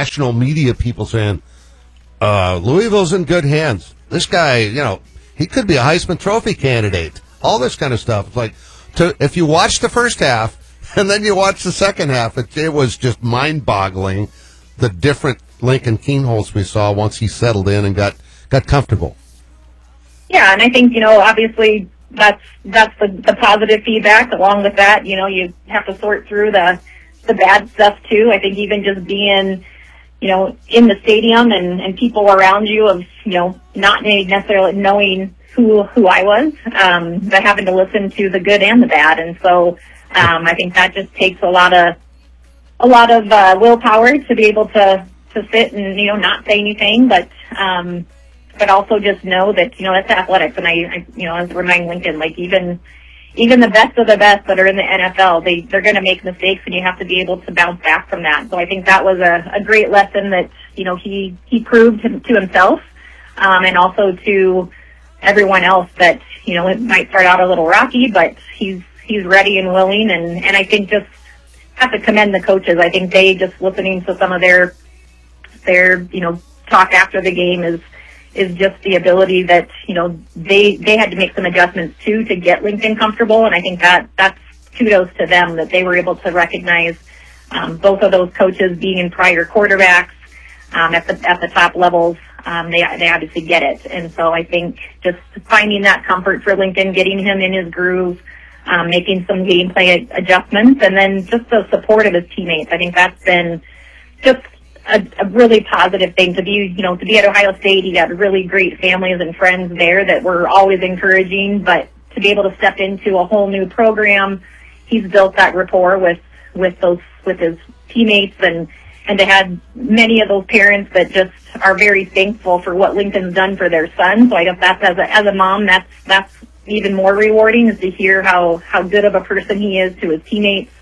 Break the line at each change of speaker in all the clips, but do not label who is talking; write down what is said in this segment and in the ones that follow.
national media people saying, Louisville's in good hands. This guy, he could be a Heisman Trophy candidate. All this kind of stuff. It's like, if you watch the first half and then you watch the second half, it was just mind-boggling the different Lincoln Kienholz we saw once he settled in and got comfortable.
Yeah, and I think, obviously that's the positive feedback. Along with that, you have to sort through the bad stuff too. I think even just being, in the stadium and people around you of, not necessarily knowing who I was, but having to listen to the good and the bad. And so, I think that just takes a lot of willpower to be able to sit and, not say anything, but also just know that, that's athletics. And I as remind Lincoln, like even the best of the best that are in the NFL, they're going to make mistakes, and you have to be able to bounce back from that. So I think that was a great lesson that, he proved to himself, and also to everyone else that, it might start out a little rocky, but he's ready and willing. And I think just have to commend the coaches. I think they just listening to some of their talk after the game is just the ability that, they had to make some adjustments too to get Lincoln comfortable. And I think that's kudos to them that they were able to recognize, both of those coaches being in prior quarterbacks, at the top levels. They obviously get it. And so I think just finding that comfort for Lincoln, getting him in his groove, making some gameplay adjustments, and then just the support of his teammates. I think that's been just a really positive thing to be at Ohio State. He got really great families and friends there that were always encouraging, but to be able to step into a whole new program, he's built that rapport with his teammates, and to have many of those parents that just are very thankful for what Lincoln's done for their son. So I guess that's as a mom, that's even more rewarding, is to hear how good of a person he is to his teammates,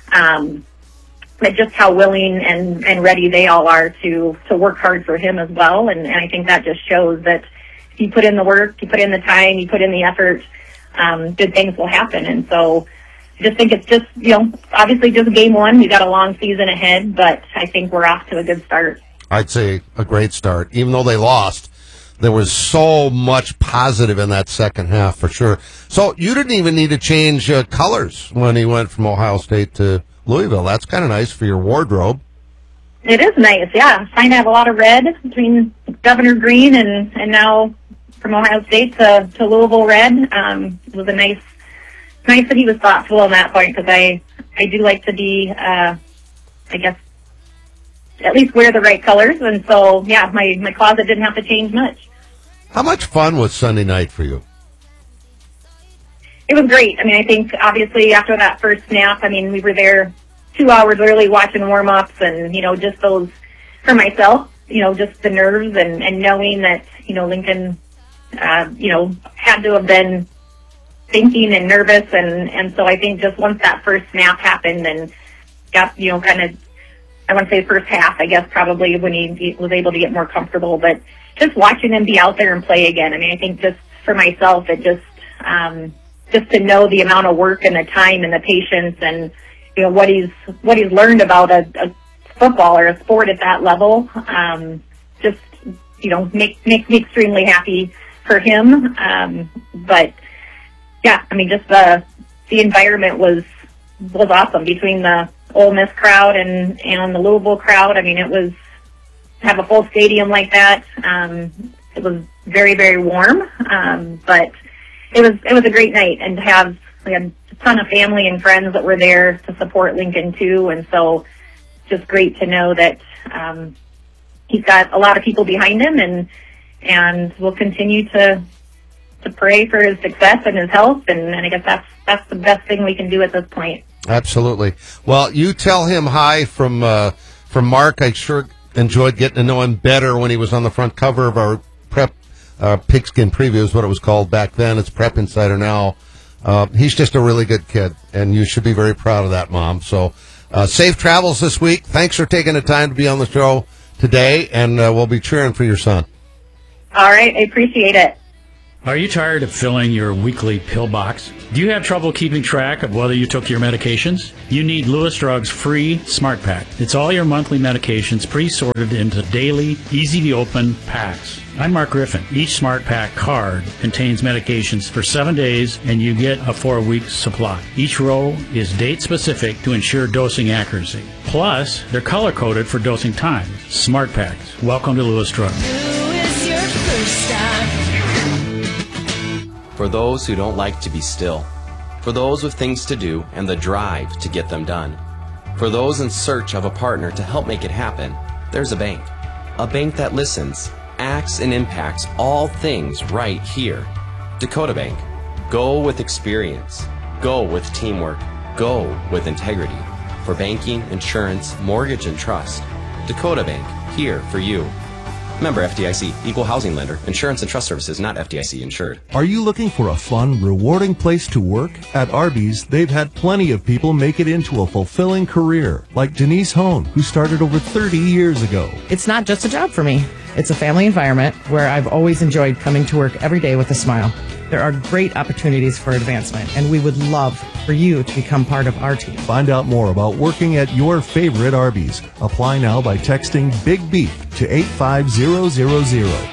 but just how willing and ready they all are to work hard for him as well. And I think that just shows that if you put in the work, you put in the time, you put in the effort, good things will happen. And so I just think it's just, obviously just game one. We got a long season ahead, but I think we're off to a good start.
I'd say a great start. Even though they lost, there was so much positive in that second half for sure. So you didn't even need to change colors when he went from Ohio State to Louisville. That's kind of nice for your wardrobe.
It is nice, yeah. Trying to have a lot of red between Governor Green and now from Ohio State to Louisville red. It was nice that he was thoughtful on that point, because I do like to be, I guess, at least wear the right colors. And so, yeah, my closet didn't have to change much.
How much fun was Sunday night for you?
It was great. I mean, I think obviously after that first snap, we were there 2 hours early watching warm-ups, and, just those, for myself, just the nerves and knowing that, Lincoln, had to have been thinking and nervous. And so I think just once that first snap happened and got, kind of, I want to say first half, I guess, probably when he was able to get more comfortable, but just watching him be out there and play again. I think just for myself, it just to know the amount of work and the time and the patience and, what he's learned about a football or a sport at that level, just, makes me extremely happy for him. But yeah, just the environment was awesome between the Ole Miss crowd and the Louisville crowd. It was, have a full stadium like that. It was very, very warm. But it was a great night, and we had a ton of family and friends that were there to support Lincoln too. And so just great to know that, he's got a lot of people behind him, and we'll continue to pray for his success and his health. And I guess that's the best thing we can do at this point. Absolutely.
Well, you tell him hi from Mark. I sure enjoyed getting to know him better when he was on the front cover of our Prep Pigskin Preview is what it was called back then. It's Prep Insider now. He's just a really good kid, and you should be very proud of that, Mom. So safe travels this week. Thanks for taking the time to be on the show today, and we'll be cheering for your son.
All right. I appreciate it.
Are you tired of filling your weekly pill box? Do you have trouble keeping track of whether you took your medications? You need Lewis Drug's free Smart Pack. It's all your monthly medications pre-sorted into daily, easy-to-open packs. I'm Mark Griffin. Each Smart Pack card contains medications for 7 days, and you get a 4-week supply. Each row is date-specific to ensure dosing accuracy. Plus, they're color-coded for dosing times. Smart Packs. Welcome to Lewis Drug.
Lewis, your first stop.
For those who don't like to be still. For those with things to do and the drive to get them done. For those in search of a partner to help make it happen, there's a bank. A bank that listens, acts, and impacts all things right here. Dakota Bank. Go with experience. Go with teamwork. Go with integrity. For banking, insurance, mortgage, and trust. Dakota Bank. Here for you. Member FDIC, Equal Housing Lender, Insurance and Trust Services, not FDIC insured.
Are you looking for a fun, rewarding place to work? At Arby's, they've had plenty of people make it into a fulfilling career, like Denise Hone, who started over 30 years ago.
It's not just a job for me. It's a family environment where I've always enjoyed coming to work every day with a smile. There are great opportunities for advancement, and we would love for you to become part of our team.
Find out more about working at your favorite Arby's. Apply now by texting Big Beef to 85000.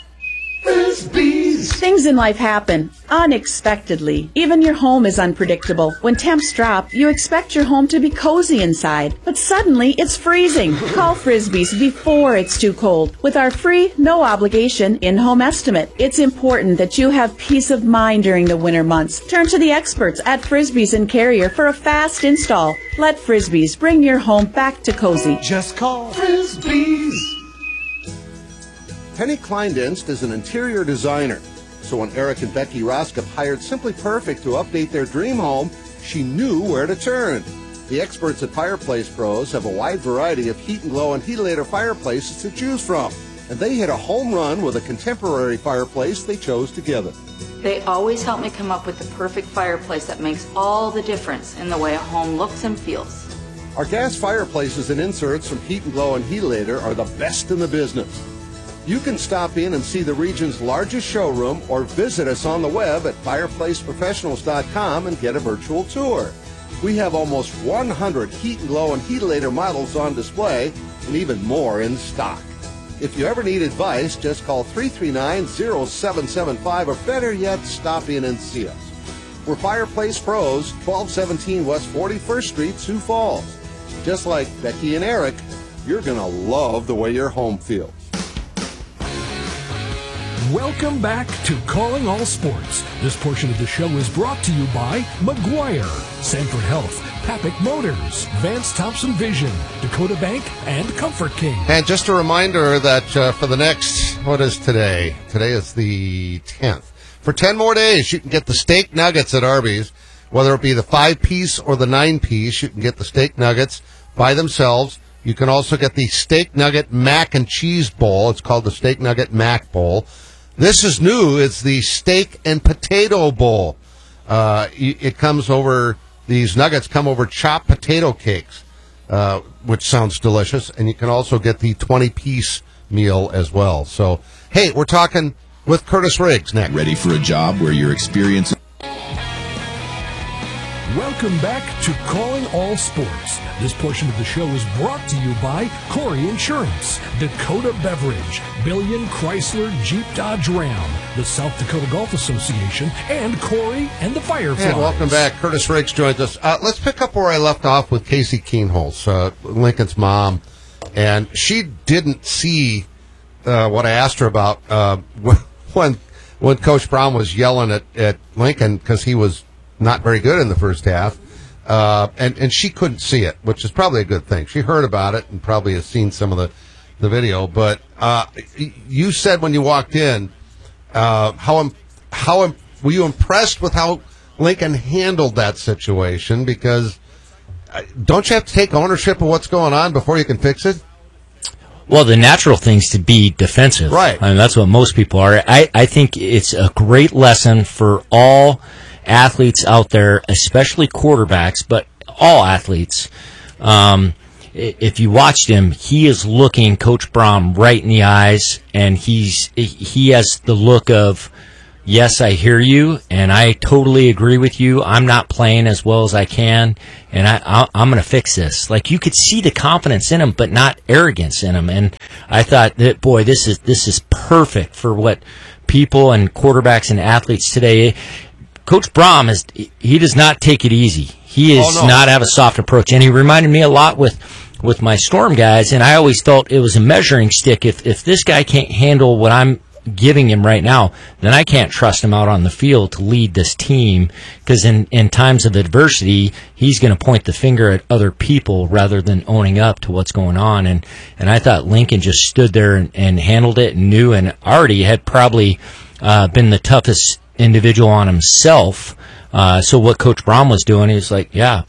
Things in life happen unexpectedly. Even your home is unpredictable. When temps drop, you expect your home to be cozy inside, but suddenly it's freezing. Call Frisbee's before it's too cold with our free, no obligation in-home estimate. It's important that you have peace of mind during the winter months. Turn to the experts at Frisbee's and Carrier for a fast install. Let Frisbee's bring your home back to cozy.
Just call Frisbee's.
Penny Kleindienst is an interior designer. So when Eric and Becky Roskop hired Simply Perfect to update their dream home, she knew where to turn. The experts at Fireplace Pros have a wide variety of Heat and Glow and Heatilator fireplaces to choose from. And they hit a home run with a contemporary fireplace they chose together.
They always help me come up with the perfect fireplace that makes all the difference in the way a home looks and feels.
Our gas fireplaces and inserts from Heat and Glow and Heatilator are the best in the business. You can stop in and see the region's largest showroom or visit us on the web at fireplaceprofessionals.com and get a virtual tour. We have almost 100 Heat and Glow and Heatilator models on display and even more in stock. If you ever need advice, just call 339-0775 or better yet, stop in and see us. We're Fireplace Pros, 1217 West 41st Street, Sioux Falls. Just like Becky and Eric, you're going to love the way your home feels.
Welcome back to Calling All Sports. This portion of the show is brought to you by McGuire, Sanford Health, Papik Motors, Vance Thompson Vision, Dakota Bank, and Comfort King.
And just a reminder that for the next, what is today? Today is the 10th. For 10 more days, you can get the steak nuggets at Arby's. Whether it be the 5-piece or the 9-piece, you can get the steak nuggets by themselves. You can also get the steak nugget mac and cheese bowl. It's called the steak nugget mac bowl. This is new. It's the steak and potato bowl. It comes over, these nuggets come over chopped potato cakes, which sounds delicious. And you can also get the 20-piece meal as well. So, hey, we're talking with Curtis Riggs next.
Ready for a job where your experience...
Welcome back to Calling All Sports. This portion of the show is brought to you by Corey Insurance, Dakota Beverage, Billion Chrysler Jeep Dodge Ram, the South Dakota Golf Association, and Corey and the Fireflies.
And welcome back. Curtis Riggs joins us. Let's pick up where I left off with Casey Keenholz, Lincoln's mom. And she didn't see what I asked her about when Coach Brown was yelling at Lincoln because he was not very good in the first half, and she couldn't see it, which is probably a good thing. She heard about it and probably has seen some of the video. But you said when you walked in, how were you impressed with how Lincoln handled that situation? Because don't you have to take ownership of what's going on before you can fix it?
Well, the natural thing's to be defensive.
Right.
I mean, that's what most people are. I think it's a great lesson for all athletes out there, especially quarterbacks, but all athletes. If you watched him, he is looking Coach Brown right in the eyes, and he has the look of, yes, I hear you, and I totally agree with you. I'm not playing as well as I can, and I'm going to fix this. Like, you could see the confidence in him, but not arrogance in him. And I thought that, boy, this is perfect for what people and quarterbacks and athletes today. Coach Brom he does not take it easy. He is not have a soft approach, and he reminded me a lot with my Storm guys. And I always felt it was a measuring stick. If this guy can't handle what I'm giving him right now, then I can't trust him out on the field to lead this team, because in times of adversity, he's going to point the finger at other people rather than owning up to what's going on. And I thought Lincoln just stood there and handled it and knew, and already had probably been the toughest individual on himself. So what Coach Brom was doing, he was like, I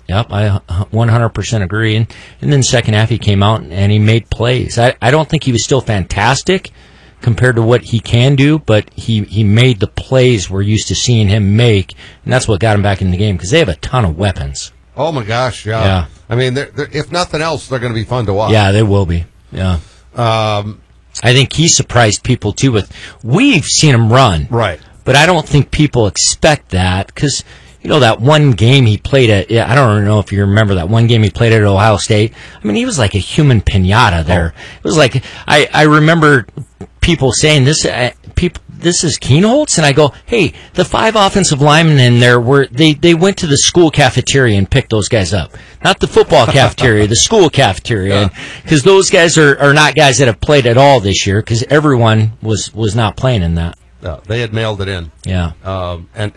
100% agree. And then second half he came out and he made plays. I don't think he was still fantastic compared to what he can do, but he made the plays we're used to seeing him make, and that's what got him back in the game, because they have a ton of weapons.
Oh my gosh, yeah. I mean, they're, if nothing else, they're going to be fun to watch.
Yeah, they will be. Yeah. I think he surprised people too. We've seen him run,
right?
But I don't think people expect that, because that one game he played at, I don't know if you remember that one game he played at Ohio State. I mean, he was like a human pinata there. It was like, I remember people saying this is Kienholz, and I go, hey, the 5 offensive linemen in there they went to the school cafeteria and picked those guys up, not the football cafeteria, the school cafeteria, because those guys are not guys that have played at all this year, because everyone was not playing in that.
No, they had mailed it in.
Yeah,
and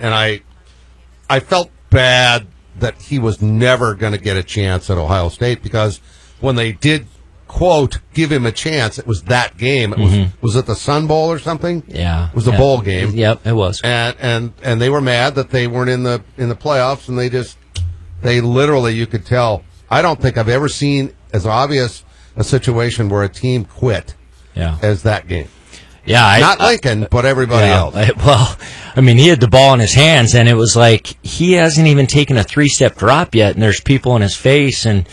I felt bad that he was never going to get a chance at Ohio State, because when they did, quote, give him a chance, it was that game. It was it the Sun Bowl or something?
Yeah.
It was a bowl game.
Yep, it was.
And they were mad that they weren't in the playoffs, and they literally, you could tell. I don't think I've ever seen as obvious a situation where a team quit as that game.
Yeah,
not Lincoln, but everybody else.
Well, I mean, he had the ball in his hands, and it was like he hasn't even taken a 3-step drop yet, and there's people in his face, and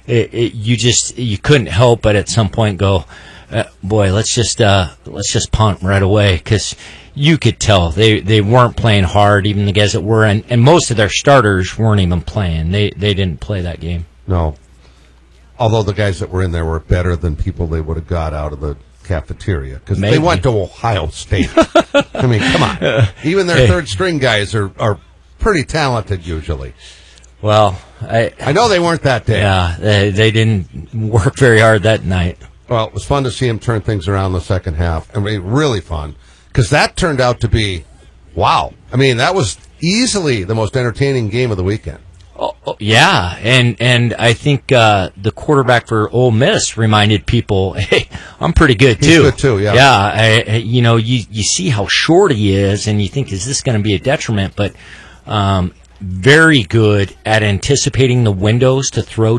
you couldn't help but at some point go, boy, let's just punt right away, because you could tell they weren't playing hard, even the guys that were, and most of their starters weren't even playing. They didn't play that game.
No, although the guys that were in there were better than people they would have got out of the cafeteria, because they went to Ohio State. I mean, come on. Even their third string guys are pretty talented usually.
Well,
I know they weren't that day.
Yeah, they didn't work very hard that night.
Well, it was fun to see him turn things around the second half. I mean, really fun, because that turned out to be, wow. I mean, that was easily the most entertaining game of the weekend.
Oh, yeah, and I think the quarterback for Ole Miss reminded people, hey, I'm pretty good too.
He's good too, yeah.
Yeah, you see how short he is, and you think, is this going to be a detriment? But very good at anticipating the windows to throw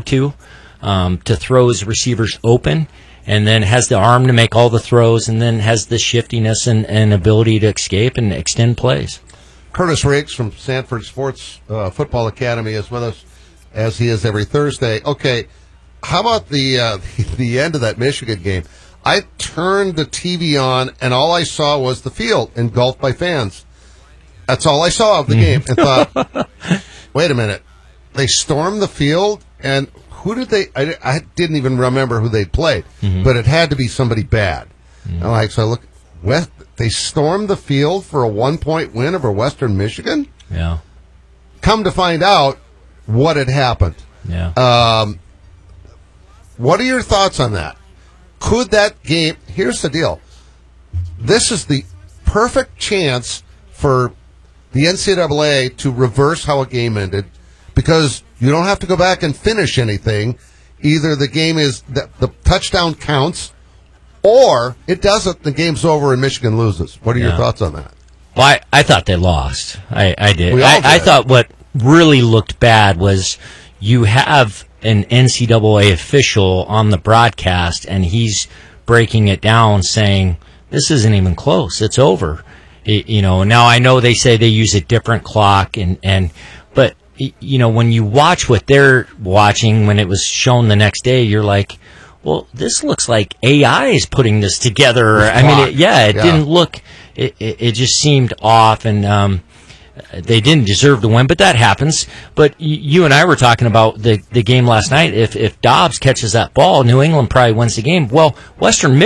his receivers open, and then has the arm to make all the throws, and then has the shiftiness and ability to escape and extend plays.
Curtis Riggs from Sanford Sports Football Academy is with us, as he is every Thursday. Okay, how about the end of that Michigan game? I turned the TV on, and all I saw was the field engulfed by fans. That's all I saw of the game, and thought, wait a minute, they stormed the field, and who did they? I didn't even remember who they played, but it had to be somebody bad. And so I look, they stormed the field for a 1-point win over Western Michigan.
Yeah.
Come to find out what had happened.
Yeah.
What are your thoughts on that? Could that game? Here's the deal. This is the perfect chance for the NCAA to reverse how a game ended, because you don't have to go back and finish anything. Either the game is the touchdown counts, or it doesn't. The game's over and Michigan loses. What are your thoughts on that?
Well, I thought they lost. I did.
We all did.
I thought what really looked bad was you have an NCAA official on the broadcast, and he's breaking it down, saying this isn't even close. It's over. Now I know they say they use a different clock, but when you watch what they're watching when it was shown the next day, you're like, well, this looks like AI is putting this together. I mean, it didn't look, it just seemed off, and they didn't deserve to win, but that happens. But you and I were talking about the game last night. If Dobbs catches that ball, New England probably wins the game. Well, Western